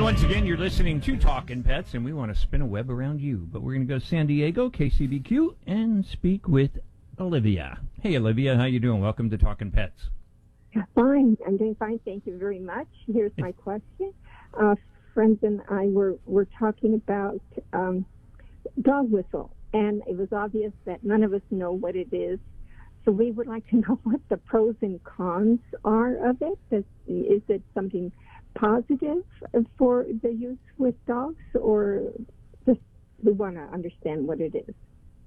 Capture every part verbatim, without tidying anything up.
once again, you're listening to Talking Pets, and we want to spin a web around you. But we're going to go to San Diego, K C B Q, and speak with Olivia. Hey, Olivia, how you doing? Welcome to Talking Pets. Fine. I'm doing fine. Thank you very much. Here's my question. Uh, friends and I were, were talking about um, dog whistle, and it was obvious that none of us know what it is. So we would like to know what the pros and cons are of it. Is, is it something positive for the use with dogs, or just we want to understand what it is?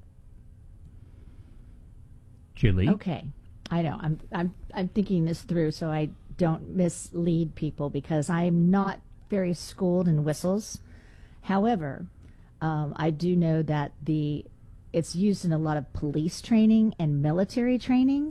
Julie? Okay. I know. I'm I'm I'm thinking this through so I don't mislead people, because I'm not very schooled in whistles. However, um, I do know that the it's used in a lot of police training and military training,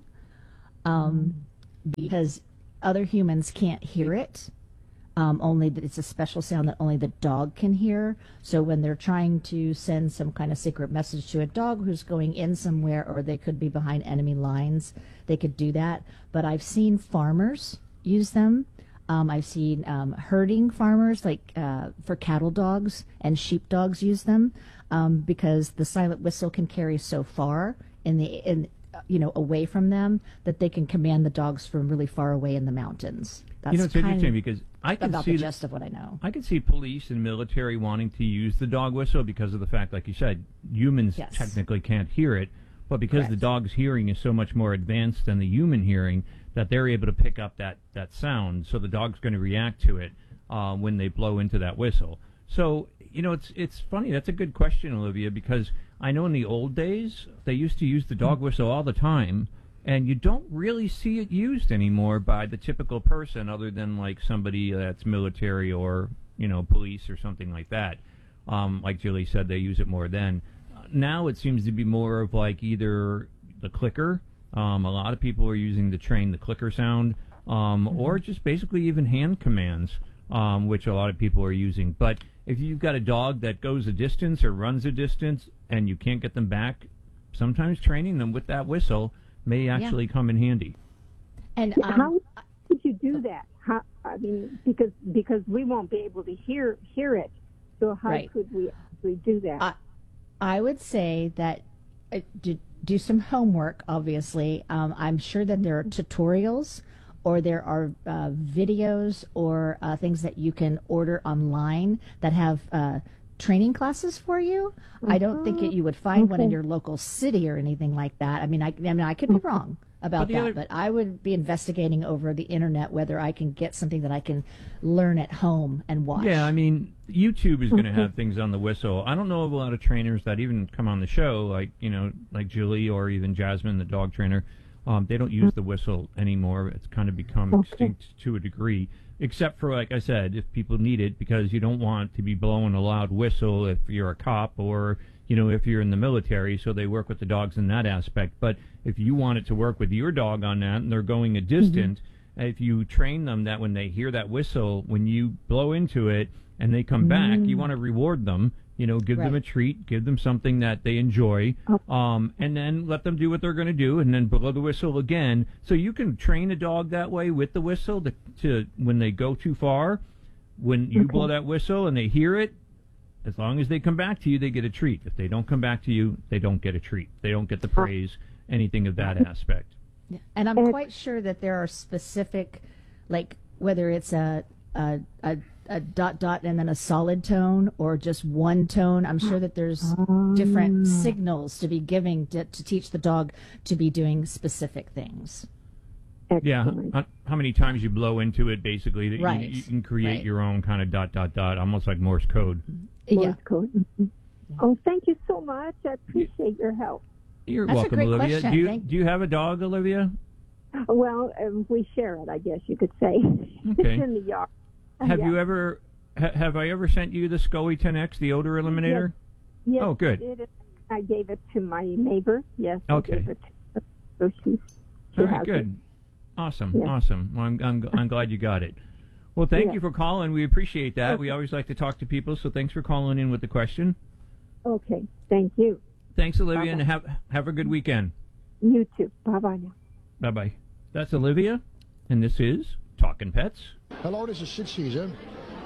um, because other humans can't hear it. Um, only that it's a special sound that only the dog can hear. So when they're trying to send some kind of secret message to a dog who's going in somewhere, or they could be behind enemy lines, they could do that. But I've seen farmers use them. Um, I've seen um, herding farmers, like uh, for cattle dogs and sheep dogs, use them um, because the silent whistle can carry so far in the in you know away from them that they can command the dogs from really far away in the mountains. That's you know, it's interesting because I can about see the the gist of what I know. I can see police and military wanting to use the dog whistle because of the fact, like you said, humans Yes. technically can't hear it, but because Correct. the dog's hearing is so much more advanced than the human hearing, that they're able to pick up that, that sound, so the dog's going to react to it uh, when they blow into that whistle. So, you know, it's it's funny. That's a good question, Olivia, because I know in the old days, they used to use the dog whistle all the time, and you don't really see it used anymore by the typical person other than, like, somebody that's military or, you know, police or something like that. Um, like Julie said, they use it more then. Uh, now it seems to be more of, like, either the clicker. Um, a lot of people are using the train, the clicker sound, um, mm-hmm. or just basically even hand commands, um, which a lot of people are using. But if you've got a dog that goes a distance or runs a distance and you can't get them back, sometimes training them with that whistle may actually yeah. come in handy. And um, how did you do that? How, I mean, because because we won't be able to hear hear it. So how right. could we actually do that? I, I would say that uh, do, do some homework. Obviously, um, I'm sure that there are tutorials, or there are uh, videos, or uh, things that you can order online that have uh, training classes for you. Mm-hmm. I don't think that you would find okay. one in your local city or anything like that. I mean, I, I mean, I could be wrong about but that, other... but I would be investigating over the internet whether I can get something that I can learn at home and watch. Yeah, I mean, YouTube is going to have things on the whistle. I don't know of a lot of trainers that even come on the show, like, you know, like Julie or even Jasmine, the dog trainer. Um, they don't use the whistle anymore. It's kind of become okay. extinct to a degree, except for, like I said, if people need it, because you don't want to be blowing a loud whistle if you're a cop or, you know, if you're in the military, so they work with the dogs in that aspect. But if you want it to work with your dog on that and they're going a distance, mm-hmm. if you train them that when they hear that whistle, when you blow into it and they come mm-hmm. back, you want to reward them. You know, give right. them a treat, give them something that they enjoy, um, and then let them do what they're going to do, and then blow the whistle again. So you can train a dog that way with the whistle to, to when they go too far, when you okay. blow that whistle and they hear it, as long as they come back to you, they get a treat. If they don't come back to you, they don't get a treat. They don't get the praise, anything of that aspect. Yeah. And I'm quite sure that there are specific, like, whether it's a a, a a dot dot and then a solid tone or just one tone. I'm sure that there's different signals to be giving to, to teach the dog to be doing specific things. Excellent. Yeah, how many times you blow into it, basically, that right. you, you can create right. your own kind of dot dot dot, almost like Morse code. Morse yeah. code. Mm-hmm. Oh, thank you so much. I appreciate your help. You're That's welcome, a great Olivia. Question. Do you, Thank do you have a dog, Olivia? Well, um, we share it, I guess you could say. Okay. It's in the yard. Have yeah. you ever ha, have I ever sent you the SCOE ten X, the odor eliminator? Yes. Yes, oh, good. I, did. I gave it to my neighbor. Yes. Okay. I gave it to her. So she, she All right, has good. It. Awesome, Yeah. awesome. Well, I'm, I'm I'm glad you got it. Well, thank yeah. you for calling. We appreciate that. Okay. We always like to talk to people, so thanks for calling in with the question. Okay. Thank you. Thanks, Olivia, Bye-bye. and have have a good weekend. You too. Bye bye now. Bye bye. That's Olivia, and this is Talking Pets. Hello, this is Sid Caesar.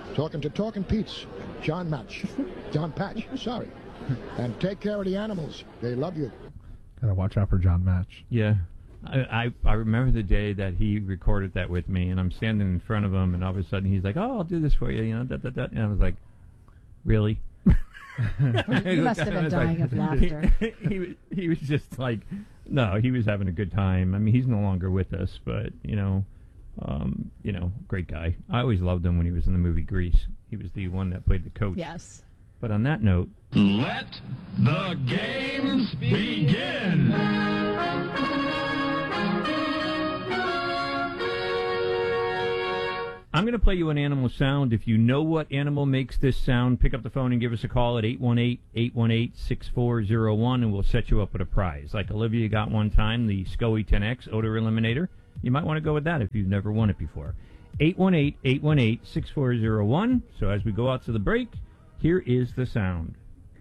Talking to Talking Pete's, John Match. John Patch, sorry. And take care of the animals. They love you. Gotta watch out for John Match. Yeah. I, I I remember the day that he recorded that with me, and I'm standing in front of him, and all of a sudden he's like, "Oh, I'll do this for you," you know, da, da, da. And I was like, "Really?" You must have been dying of laughter. He, he, was, he was just like, no, he was having a good time. I mean, he's no longer with us, but, you know, um, you know, great guy. I always loved him when he was in the movie Grease. He was the one that played the coach. Yes. But on that note, let the games begin. I'm going to play you an animal sound. If you know what animal makes this sound, pick up the phone and give us a call at eight one eight, eight one eight, six four zero one, and we'll set you up with a prize. Like Olivia got one time, the SCOE ten X odor eliminator. You might want to go with that if you've never won it before. eight one eight, eight one eight, six four zero one. So as we go out to the break, here is the sound.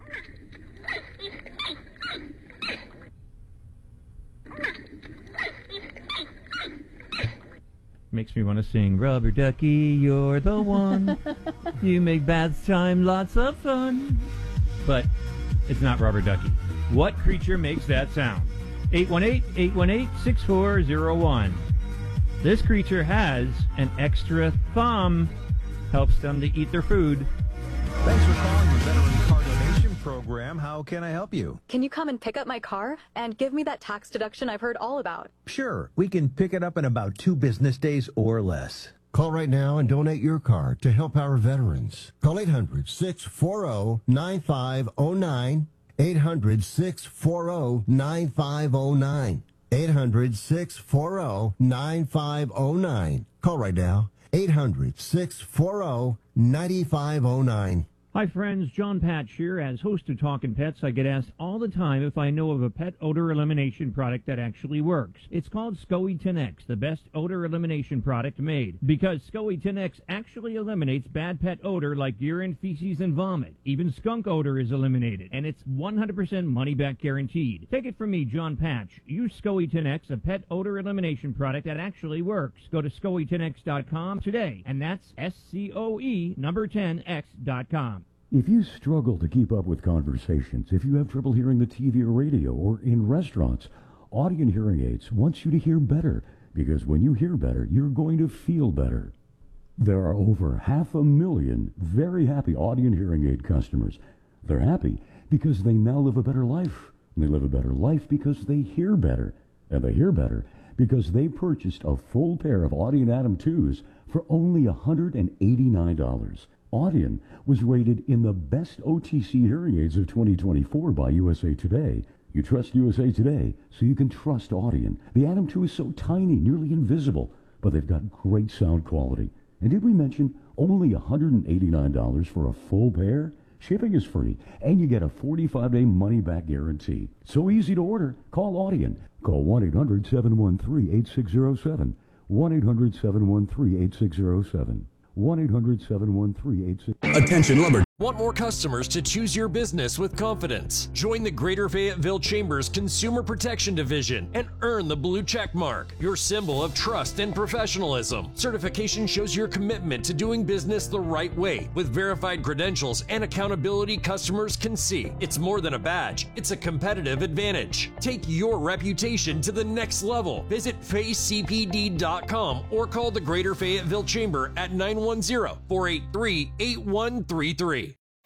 Makes me want to sing, Rubber Ducky, you're the one. You make bath time lots of fun. But it's not Rubber Ducky. What creature makes that sound? eight one eight, eight one eight, six four zero one. This creature has an extra thumb. Helps them to eat their food. Thanks for calling the Veteran Car Donation Program. How can I help you? Can you come and pick up my car and give me that tax deduction I've heard all about? Sure. We can pick it up in about two business days or less. Call right now and donate your car to help our veterans. Call eight hundred, six four zero, nine five zero nine. eight hundred, six four zero, nine five zero nine. eight hundred, six four zero, nine five zero nine. Call right now. eight hundred, six four zero, nine five zero nine. Hi, friends. John Patch here. As host of Talkin' Pets, I get asked all the time if I know of a pet odor elimination product that actually works. It's called SCOE ten X, the best odor elimination product made. Because SCOE ten X actually eliminates bad pet odor like urine, feces, and vomit. Even skunk odor is eliminated, and it's one hundred percent money-back guaranteed. Take it from me, John Patch. Use SCOE ten X, a pet odor elimination product that actually works. Go to scoe ten x dot com today, and that's S C O E number ten X dot com. If you struggle to keep up with conversations, if you have trouble hearing the T V or radio, or in restaurants, Audien Hearing Aids wants you to hear better, because when you hear better, you're going to feel better. There are over half a million very happy Audien Hearing Aid customers. They're happy because they now live a better life. And they live a better life because they hear better. And they hear better because they purchased a full pair of Audien Atom twos for only one hundred eighty-nine dollars. Audien was rated in the best O T C hearing aids of twenty twenty-four by U S A Today. You trust U S A Today, so you can trust Audien. The Atom two is so tiny, nearly invisible, but they've got great sound quality. And did we mention only one hundred eighty-nine dollars for a full pair? Shipping is free, and you get a forty-five day money-back guarantee. So easy to order. Call Audien. Call one eight hundred, seven one three, eight six zero seven. one eight hundred, seven one three, eight six zero seven. one eight hundred, seven one three, eight six zero seven. Attention lumber. Want more customers to choose your business with confidence? Join the Greater Fayetteville Chamber's Consumer Protection Division and earn the blue check mark, your symbol of trust and professionalism. Certification shows your commitment to doing business the right way. With verified credentials and accountability customers can see. It's more than a badge, it's a competitive advantage. Take your reputation to the next level. Visit fay c p d dot com or call the Greater Fayetteville Chamber at nine one zero, four eight three, eight one three three.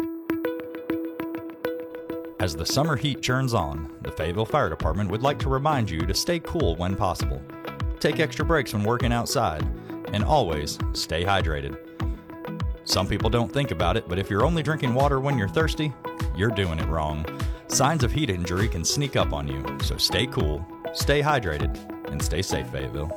As the summer heat churns on, the Fayetteville Fire Department would like to remind you to stay cool when possible. Take extra breaks when working outside, and always stay hydrated. Some people don't think about it, but if you're only drinking water when you're thirsty, you're doing it wrong. Signs of heat injury can sneak up on you, so stay cool, stay hydrated, and stay safe, Fayetteville.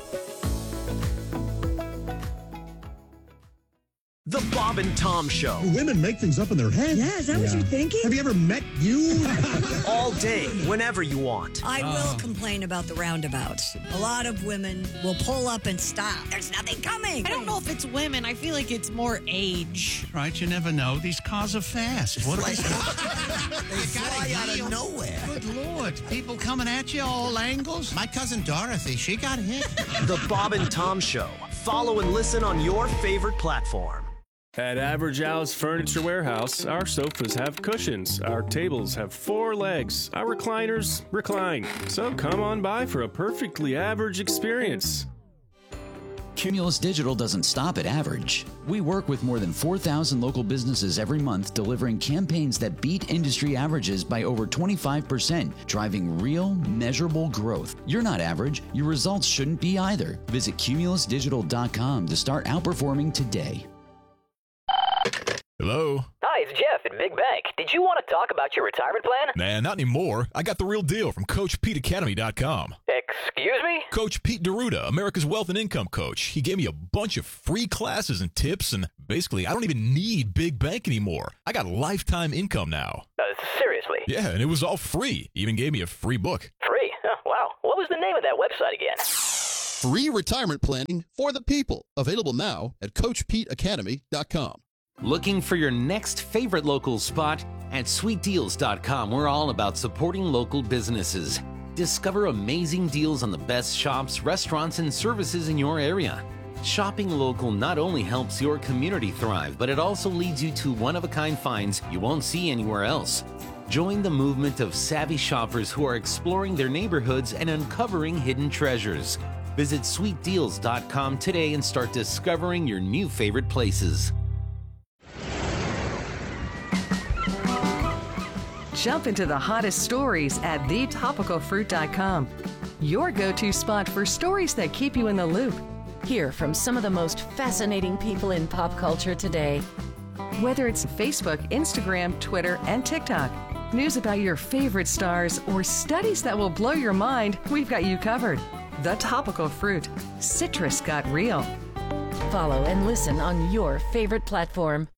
The Bob and Tom Show. Women make things up in their heads. Yeah, is that yeah. what you're thinking? Have you ever met you? All day, whenever you want. I uh. will complain about the roundabouts. A lot of women will pull up and stop. There's nothing coming. I don't know if it's women. I feel like it's more age. Right, you never know. These cars are fast. What are they? They fly out of nowhere. Good Lord. People coming at you all angles. My cousin Dorothy, she got hit. The Bob and Tom Show. Follow and listen on your favorite platform. At Average Al's Furniture Warehouse, our sofas have cushions, our tables have four legs, our recliners recline. So come on by for a perfectly average experience. Cumulus Digital doesn't stop at average. We work with more than four thousand local businesses every month, delivering campaigns that beat industry averages by over twenty-five percent, driving real, measurable growth. You're not average. Your results shouldn't be either. Visit cumulus digital dot com to start outperforming today. Hello? Hi, it's Jeff at Big Bank. Did you want to talk about your retirement plan? Nah, not anymore. I got the real deal from Coach Pete Academy dot com. Excuse me? Coach Pete Deruta, America's Wealth and Income Coach. He gave me a bunch of free classes and tips, and basically, I don't even need Big Bank anymore. I got lifetime income now. Uh, seriously? Yeah, and it was all free. He even gave me a free book. Free? Oh, wow. What was the name of that website again? Free retirement planning for the people. Available now at Coach Pete Academy dot com. Looking for your next favorite local spot? At sweet deals dot com, we're all about supporting local businesses. Discover amazing deals on the best shops, restaurants, and services in your area. Shopping local not only helps your community thrive, but it also leads you to one-of-a-kind finds you won't see anywhere else. Join the movement of savvy shoppers who are exploring their neighborhoods and uncovering hidden treasures. Visit sweet deals dot com today and start discovering your new favorite places. Jump into the hottest stories at the topical fruit dot com. Your go-to spot for stories that keep you in the loop. Hear from some of the most fascinating people in pop culture today. Whether it's Facebook, Instagram, Twitter, and TikTok, news about your favorite stars, or studies that will blow your mind, we've got you covered. The Topical Fruit. Citrus got real. Follow and listen on your favorite platform.